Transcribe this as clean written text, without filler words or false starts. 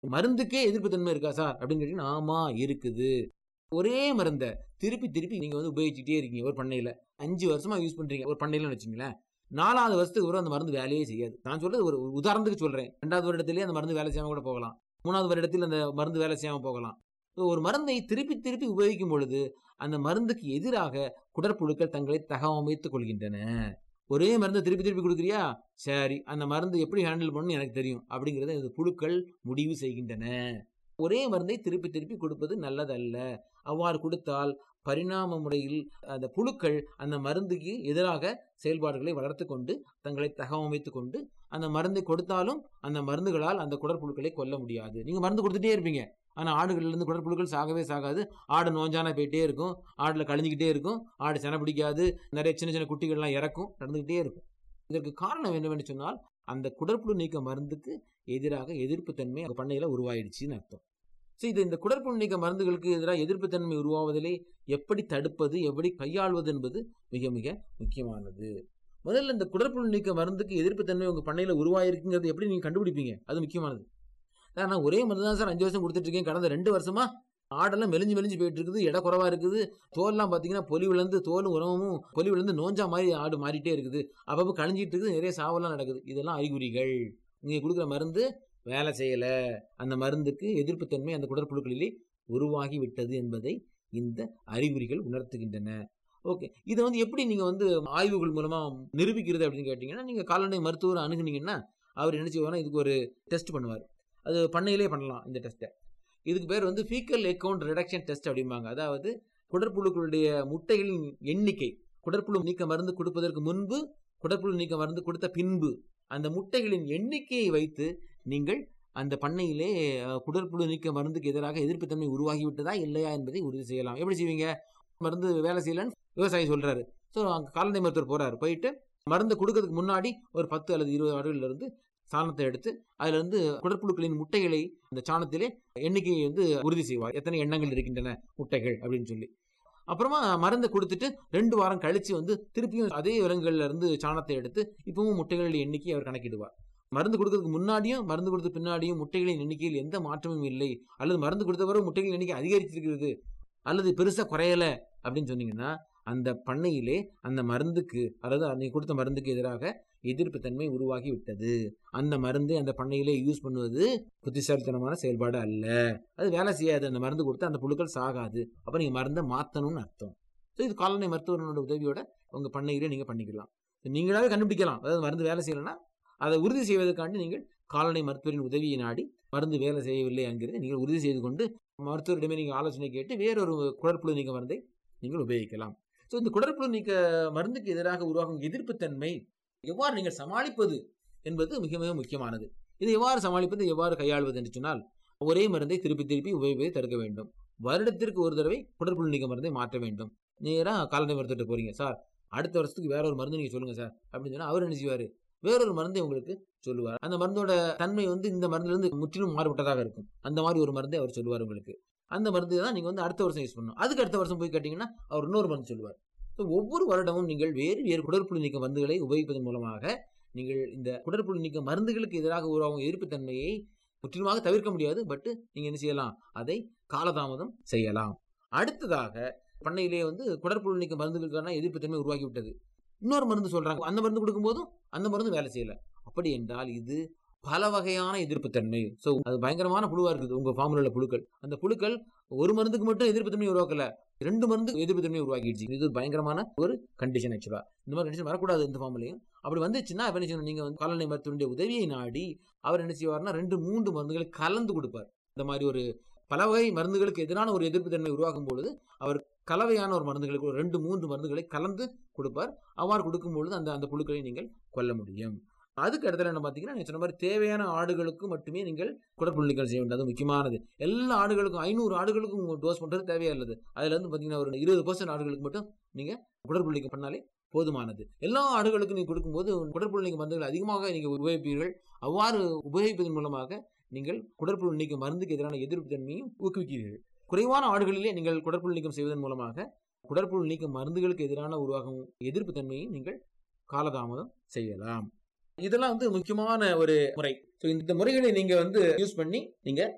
மருந்துக்கே எதிர்ப்பு தன்மை இருக்கா சார் அப்படின்னு கேட்டீங்கன்னா, ஆமா இருக்குது. ஒரே மருந்த திருப்பி திருப்பி நீங்க உபயோகிச்சுட்டே இருக்கீங்க ஒரு பண்ணையில. 5 வருஷமா யூஸ் பண்றீங்க ஒரு பண்ணையிலன்னு வச்சுக்கங்களேன். 4வது வருஷத்துக்கு அப்புறம் அந்த மருந்து வேலையே செய்யாது. நான் சொல்றது ஒரு உதாரணத்துக்கு சொல்றேன். 2வது வருடத்திலேயே அந்த மருந்து வேலை செய்யாம கூட போகலாம். 3வது வருடத்தில் அந்த மருந்து வேலை செய்யாம போகலாம். ஒரு மருந்தை திருப்பி திருப்பி உபயோகிக்கும் பொழுது, அந்த மருந்துக்கு எதிராக குடற்புழுக்கள் தங்களை தகவமைத்துக் கொள்கின்றன. ஒரே மருந்த திருப்பி திருப்பி குடுக்குறியா? சரி, அந்த மருந்து எப்படி ஹேண்டில் பண்ணணும்னு எனக்கு தெரியும். அப்படிங்கிறத இந்த புழுக்கள் முடிவு செய்கின்றன. ஒரே மருந்தை திருப்பி திருப்பி கொடுப்பது நல்லதல்ல. அவ்வாறு கொடுத்தால் பரிணாம முறையில் அந்த புழுக்கள் அந்த மருந்துக்கு எதிராக செயல்பாடுகளை வளர்த்துக் கொண்டு தங்களை தகவமைத்துக் கொண்டு அந்த மருந்தை கொடுத்தாலும் அந்த மருந்துகளால் அந்த குடற்புழுக்களை கொல்ல முடியாது. நீங்க மருந்து கொடுத்துட்டே இருப்பீங்க. ஆனா ஆடுகள்ல இருந்து குடற்புழுக்கள் சாகவே சாகாது. ஆடு நோஞ்சானா போயிட்டே இருக்கும். ஆடுல கழிஞ்சுக்கிட்டே இருக்கும். ஆடு செனை பிடிக்காது. நிறைய சின்ன சின்ன குட்டிகள்லாம் இறக்கும். நடந்துகிட்டே இருக்கும். இதற்கு காரணம் என்னவென்று சொன்னால், அந்த குடற்புழு நீக்க மருந்துக்கு எதிராக எதிர்ப்பு தன்மை பண்ணையில உருவாயிடுச்சுன்னு அர்த்தம். இந்த குடற்புழு நீக்க மருந்துகளுக்கு எதிராக எதிர்ப்பு தன்மை உருவாவதிலே எப்படி தடுப்பது, எப்படி கையாள்வது என்பது மிக மிக முக்கியமானது. முதல்ல இந்த குடற்புழு நீக்க மருந்துக்கு எதிர்ப்பு தன்மை உங்க பண்ணையில உருவாயிருக்குங்கிறது எப்படி நீங்க கண்டுபிடிப்பீங்க? அது முக்கியமானது. நான் ஒரே மருந்து தான் சார் 5 வருஷம் கொடுத்துட்டு இருக்கேன். கடந்த 2 வருஷமா ஆடெல்லாம் மெலிஞ்சு மெலிஞ்சு போயிட்டு இருக்குது. எடை குறைவா இருக்குது. தோல்லாம் பார்த்தீங்கன்னா பொலிவிழந்து தோலும் உரமும் பொலிவிழந்து நோஞ்சா மாதிரி ஆடு மாறிட்டே இருக்குது. அப்பப்போ கழிஞ்சிட்டு இருக்குது. நிறைய சாவெல்லாம் நடக்குது. இதெல்லாம் அறிகுறிகள். நீங்க கொடுக்குற மருந்து வேலை செய்யல. அந்த மருந்துக்கு எதிர்ப்பு தன்மை அந்த குடற்புழுக்களிலே உருவாகி விட்டது என்பதை இந்த அறிகுறிகள் உணர்த்துகின்றன. ஓகே. இதை எப்படி நீங்க ஆய்வுகள் மூலமா நிரூபிக்கிறது அப்படின்னு கேட்டீங்கன்னா, நீங்க கால்நடை மருத்துவர் அணுகுனீங்கன்னா அவர் என்ன செய்வார்னா இதுக்கு ஒரு டெஸ்ட் பண்ணுவார். அது பண்ணையிலே பண்ணலாம் இந்த டெஸ்ட்டை. இதுக்கு பேர் ஃபீக்கல் அக்கவுண்ட் ரிடக்ஷன் டெஸ்ட் அப்படிம்பாங்க. அதாவது குடற்புழுக்களுடைய முட்டைகளின் எண்ணிக்கை, குடற்புழு நீக்க மருந்து கொடுப்பதற்கு முன்பு, குடற்புழு நீக்க மருந்து கொடுத்த பின்பு அந்த முட்டைகளின் எண்ணிக்கையை வைத்து நீங்கள் அந்த பண்ணையிலே குடற்புழு நீக்க மருந்துக்கு எதிராக எதிர்ப்புத்தன்மை உருவாகிவிட்டதா இல்லையா என்பதை உறுதி செய்யலாம். எப்படி செய்வீங்க? மருந்து வேலை செய்யலன்னு விவசாயி சொல்றாரு. அங்க கால்நடை மருத்துவர் போறாரு. போயிட்டு மருந்து கொடுக்கறதுக்கு முன்னாடி ஒரு 10 அல்லது 20 ஆடுகள்ல இருந்து சாணத்தை எடுத்து அதுல இருந்து குடற்புழுக்களின் முட்டைகளை அந்த சாணத்திலே எண்ணிக்கையை உறுதி செய்வார். எத்தனை எண்ணங்கள் இருக்கின்றன முட்டைகள் அப்படின்னு சொல்லி. அப்புறமா மருந்தை கொடுத்துட்டு 2 வாரம் கழிச்சு திருப்பியும் அதே விலங்குகள்ல இருந்து சாணத்தை எடுத்து இப்பவும் முட்டைகளின் எண்ணிக்கையை அவர் கணக்கிடுவார். மருந்து கொடுக்கறதுக்கு முன்னாடியும் மருந்து கொடுத்த பின்னாடியும் முட்டைகளின் எண்ணிக்கையில் எந்த மாற்றமும் இல்லை, அல்லது மருந்து கொடுத்த பிறகு முட்டைகளின் எண்ணிக்கை அதிகரிச்சிருக்கிறது அல்லது பெருசா குறையல அப்படின்னு சொன்னீங்கன்னா, அந்த பண்ணையிலே அந்த மருந்துக்கு, அதாவது நீங்க கொடுத்த மருந்துக்கு எதிராக எதிர்ப்பு தன்மை உருவாகி விட்டது. அந்த மருந்தை அந்த பண்ணையிலே யூஸ் பண்ணுவது புத்திசாலித்தனமான செயல்பாடு அல்ல. அது வேலை செய்யாது. அந்த மருந்து கொடுத்தா அந்த புழுக்கள் சாகாது. அப்ப நீங்க மருந்தை மாத்தணும்னு அர்த்தம். இது கால்நடை மருத்துவரோட உதவியோட உங்க பண்ணையிலே நீங்க பண்ணிக்கலாம். நீங்களாவே கண்டுபிடிக்கலாம். அதாவது மருந்து வேலை செய்யலைன்னா அதை உறுதி செய்வதற்காண்டி நீங்கள் கால்நடை மருத்துவரின் உதவியை நாடி மருந்து வேலை செய்யவில்லை என்கிறதை நீங்கள் உறுதி செய்து கொண்டு மருத்துவரிடமே நீங்கள் ஆலோசனை கேட்டு வேறொரு குடற்புழு நீக்க மருந்தை நீங்கள் உபயோகிக்கலாம். இந்த குடற்புழு நீக்க மருந்துக்கு எதிராக உருவாகும் எதிர்ப்பு தன்மை எவ்வாறு நீங்கள் சமாளிப்பது என்பது மிக மிக முக்கியமானது. இதை எவ்வாறு சமாளிப்பது, எவ்வாறு கையாள்வது என்று சொன்னால், ஒரே மருந்தை திருப்பி திருப்பி உபயோகிப்பதை தடுக்க வேண்டும். வருடத்திற்கு ஒரு தடவை குடற்புழு நீக்க மருந்தை மாற்ற வேண்டும். நேரா கால்நடை மருத்துவர்கிட்ட போறீங்க, சார் அடுத்த வருஷத்துக்கு வேற ஒரு மருந்து நீங்க சொல்லுங்க சார் அப்படின்னு சொன்னா அவர் என்ன செய்வாரு? வேறொரு மருந்தை உங்களுக்கு சொல்லுவார். அந்த மருந்தோட தன்மை இந்த மருந்துல இருந்து முற்றிலும் மாறுபட்டதாக இருக்கும். அந்த மாதிரி ஒரு மருந்தை அவர் சொல்லுவார் உங்களுக்கு. அந்த மருந்து தான் நீங்க அடுத்த வருஷம் யூஸ் பண்ணணும். அதுக்கு அடுத்த வருஷம் போய் கேட்டீங்கன்னா அவர் இன்னொரு மருந்து சொல்லுவார். ஒவ்வொரு வருடமும் நீங்கள் வேறு வேறு குடற்புழு நீக்க மருந்துகளை உபயோகிப்பதன் மூலமாக நீங்கள் இந்த குடற்புழு நீக்க மருந்துகளுக்கு எதிராக உருவாகும் எதிர்ப்பு தன்மையை முற்றிலுமாக தவிர்க்க முடியாது. பட் நீங்க என்ன செய்யலாம்? அதை காலதாமதம் செய்யலாம். அடுத்ததாக பண்ணையிலே குடற்புழு நீக்க மருந்துகளுக்கான எதிர்ப்பு தன்மை உருவாகிவிட்டது. இன்னொரு மருந்து சொல்றாங்க. அந்த மருந்து கொடுக்கும் போதும் அந்த மருந்து வேலை செய்யல. அப்படி என்றால் இது பல வகையான எதிர்ப்பு தன்மை. அது பயங்கரமான புழுவா இருக்குது உங்க ஃபார்ம்ல உள்ள புழுக்கள். அந்த புழுக்கள் ஒரு மருந்துக்கு மட்டும் எதிர்ப்பு தன்மை உருவாக்கல, 2 மருந்து எதிர்ப்பு தன்மை உருவாக்கிடுச்சு. இது பயங்கரமான ஒரு கண்டிஷன். ஆக்சுவலா இந்த மாதிரி கண்டிஷன் வரக்கூடாது இந்த ஃபார்ம்லயும். அப்படி வந்துச்சுன்னா என்ன செய்யணும்? நீங்க கால்நடை மருத்துவருடைய உதவியை நாடி அவர் என்ன செய்வார்னா 2-3 மருந்துகளை கலந்து கொடுப்பார். இந்த மாதிரி ஒரு பல வகை மருந்துகளுக்கு எதிரான ஒரு எதிர்ப்பு தன்மை உருவாக்கும் பொழுது அவர் கலவையான ஒரு மருந்துகளுக்கு 2-3 மருந்துகளை கலந்து கொடுப்பார். அவ்வாறு கொடுக்கும் பொழுது அந்த புழுக்களை நீங்கள் கொல்ல முடியும். அதுக்கு இடத்துல என்ன பார்த்தீங்கன்னா, நீங்க சொன்ன மாதிரி தேவையான ஆடுகளுக்கு மட்டுமே நீங்கள் குடற்புழு நீக்கம் செய்ய வேண்டியது முக்கியமானது. எல்லா ஆடுகளுக்கும் 500 ஆடுகளுக்கும் டோஸ் பண்றது தேவையில்லை. அதுல பார்த்தீங்கன்னா ஒரு 20% ஆடுகளுக்கு மட்டும் நீங்க குடற்புழு நீக்கம் பண்ணாலே போதுமானது. எல்லா ஆடுகளுக்கும் நீங்க கொடுக்கும்போது குடற்புழு நீக்க மருந்துகள் அதிகமாக நீங்க உபயோகிப்பீர்கள். அவ்வாறு உபயோகிப்பதன் மூலமாக நீங்கள் குடற்புழு நீக்க மருந்துக்கு எதிரான எதிர்ப்பு தன்மையும் ஊக்குவிக்கிறீர்கள். குறைவான ஆடுகளிலே நீங்கள் குடற்புழு நீக்கம் செய்வதன் மூலமாக குடற்புழு நீக்க மருந்துகளுக்கு எதிரான உருவாகும் எதிர்ப்பு தன்மையை நீங்கள் காலதாமதம் செய்யலாம். இதெல்லாம் முக்கியமான ஒரு முறை. இந்த முறைகளை நீங்க யூஸ் பண்ணி நீங்க